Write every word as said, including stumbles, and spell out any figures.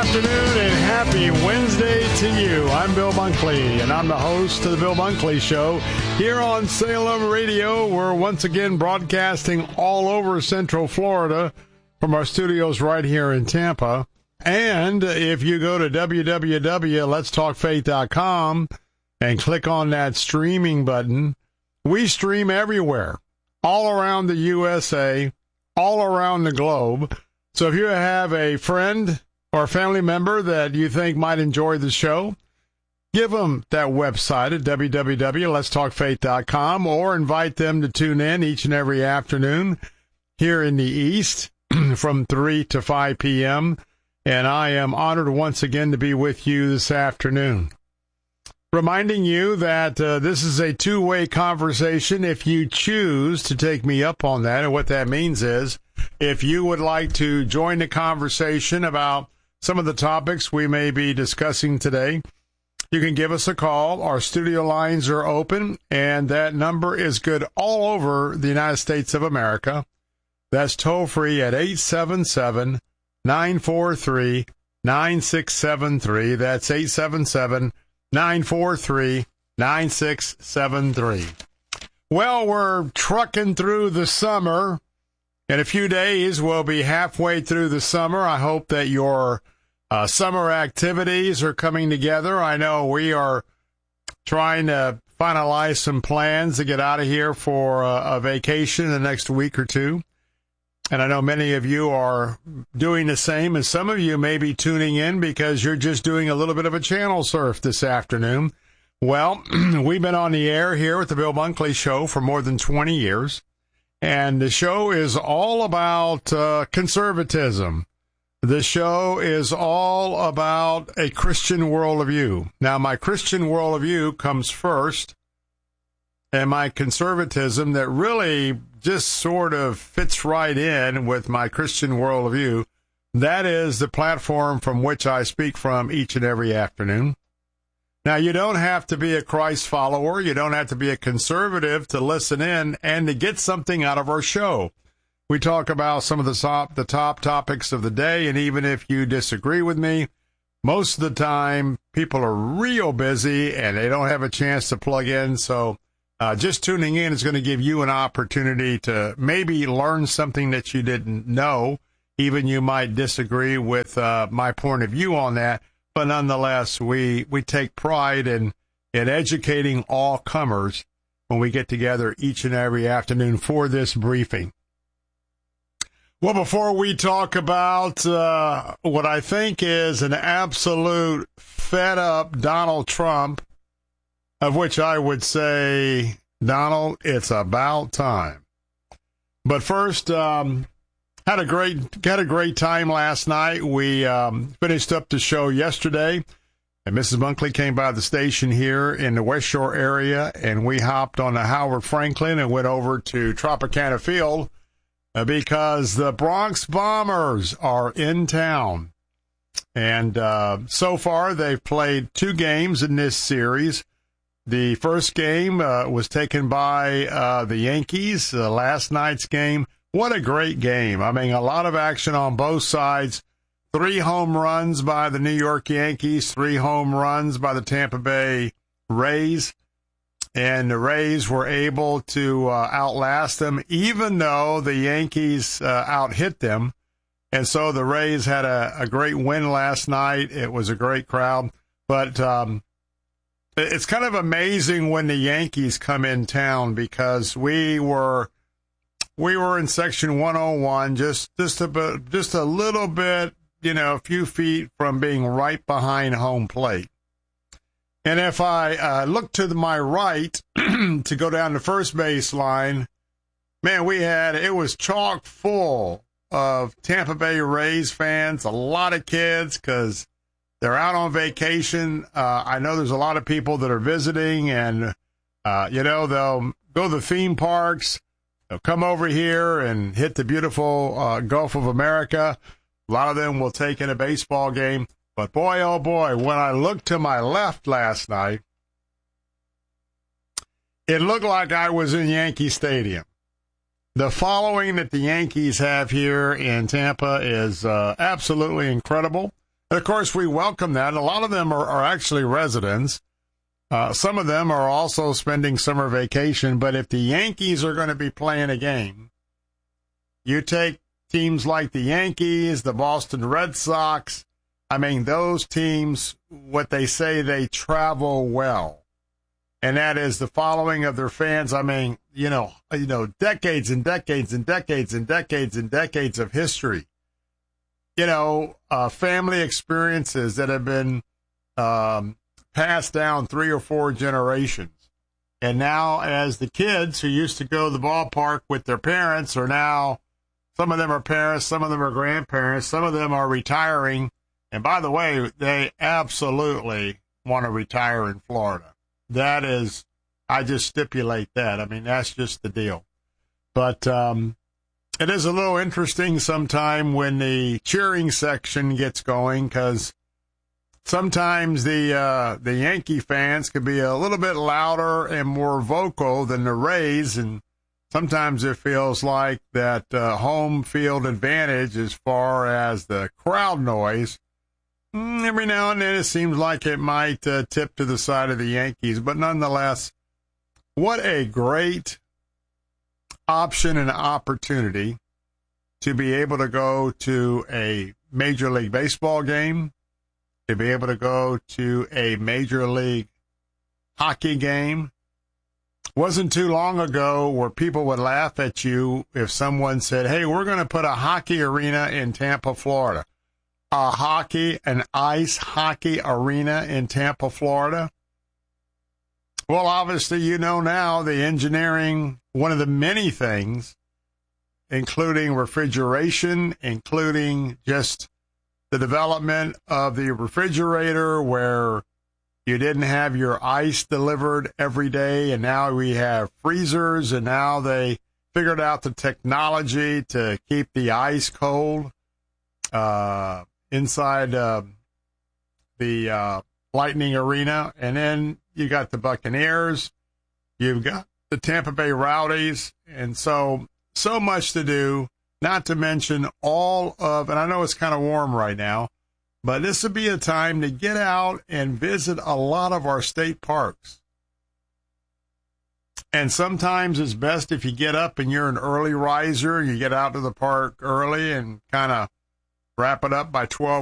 afternoon and happy Wednesday to you. I'm Bill Bunkley, and I'm the host of the Bill Bunkley Show here on Salem Radio. We're once again broadcasting all over Central Florida from our studios right here in Tampa. And if you go to w w w dot lets talk faith dot com and click on that streaming button, we stream everywhere, all around the U S A, all around the globe. So if you have a friend or a family member that you think might enjoy the show, give them that website at w w w dot lets talk faith dot com or invite them to tune in each and every afternoon here in the East from three to five p.m. And I am honored once again to be with you this afternoon. Reminding you that uh, this is a two-way conversation if you choose to take me up on that. And what that means is if you would like to join the conversation about some of the topics we may be discussing today, you can give us a call. Our studio lines are open, and that number is good all over the United States of America. That's toll-free at eight seven seven, nine four three, nine six seven three. That's eight seven seven, nine four three, nine six seven three. Well, we're trucking through the summer. In a few days, we'll be halfway through the summer. I hope that your uh, summer activities are coming together. I know we are trying to finalize some plans to get out of here for a, a vacation in the next week or two. And I know many of you are doing the same, and some of you may be tuning in because you're just doing a little bit of a channel surf this afternoon. Well, we've been on the air here with the Bill Bunkley Show for more than twenty years, and the show is all about uh, conservatism. The show is all about a Christian worldview. Now, my Christian worldview comes first, and my conservatism that really just sort of fits right in with my Christian worldview, that is the platform from which I speak from each and every afternoon. Now, you don't have to be a Christ follower. You don't have to be a conservative to listen in and to get something out of our show. We talk about some of the top, the top topics of the day, and even if you disagree with me, most of the time people are real busy and they don't have a chance to plug in, so Uh, just tuning in is going to give you an opportunity to maybe learn something that you didn't know. Even you might disagree with uh, my point of view on that, but nonetheless, we, we take pride in, in educating all comers when we get together each and every afternoon for this briefing. Well, before we talk about uh, what I think is an absolute fed-up Donald Trump, of which I would say, Donald, it's about time. But first, um, had a great had a great time last night. We um, finished up the show yesterday, and Missus Bunkley came by the station here in the West Shore area, and we hopped on the Howard Franklin and went over to Tropicana Field uh, because the Bronx Bombers are in town. And uh, so far, they've played two games in this series. The first game uh, was taken by uh, the Yankees, uh, last night's game. What a great game. I mean, a lot of action on both sides. Three home runs by the New York Yankees, three home runs by the Tampa Bay Rays. And the Rays were able to uh, outlast them, even though the Yankees uh, out-hit them. And so the Rays had a, a great win last night. It was a great crowd. But um it's kind of amazing when the Yankees come in town because we were we were in section one oh one, just just a bit, just a little bit, you know, a few feet from being right behind home plate. And if I uh, look to the, my right to go down the first base line, man, we had it was chock full of Tampa Bay Rays fans, a lot of kids because they're out on vacation. Uh, I know there's a lot of people that are visiting, and, uh, you know, they'll go to the theme parks. They'll come over here and hit the beautiful uh, Gulf of America. A lot of them will take in a baseball game. But, boy, oh, boy, when I looked to my left last night, it looked like I was in Yankee Stadium. The following that the Yankees have here in Tampa is uh, absolutely incredible. And of course, we welcome that. A lot of them are, are actually residents. Uh, some of them are also spending summer vacation. But if the Yankees are going to be playing a game, you take teams like the Yankees, the Boston Red Sox. I mean, those teams, what they say, they travel well. And that is the following of their fans. I mean, you know, you know, decades and decades and decades and decades and decades of history. You know, uh, family experiences that have been um, passed down three or four generations. And now as the kids who used to go to the ballpark with their parents are now, some of them are parents, some of them are grandparents, some of them are retiring. And by the way, they absolutely want to retire in Florida. That is, I just stipulate that. I mean, that's just the deal. But um, it is a little interesting sometime when the cheering section gets going, because sometimes the uh, the Yankee fans can be a little bit louder and more vocal than the Rays, and sometimes it feels like that uh, home field advantage as far as the crowd noise. Every now and then it seems like it might uh, tip to the side of the Yankees, but nonetheless, what a great option and opportunity to be able to go to a Major League Baseball game, to be able to go to a Major League Hockey game. Wasn't too long ago where people would laugh at you if someone said, hey, we're going to put a hockey arena in Tampa, Florida. A hockey, an ice hockey arena in Tampa, Florida. Well, obviously, you know now the engineering, one of the many things, including refrigeration, including just the development of the refrigerator where you didn't have your ice delivered every day, and now we have freezers, and now they figured out the technology to keep the ice cold. Uh, inside uh, the uh, Lightning Arena. And then you got the Buccaneers. You've got the Tampa Bay Rowdies. And so, so much to do, not to mention all of, and I know it's kind of warm right now, but this would be a time to get out and visit a lot of our state parks. And sometimes it's best if you get up and you're an early riser, you get out to the park early and kind of wrap it up by twelve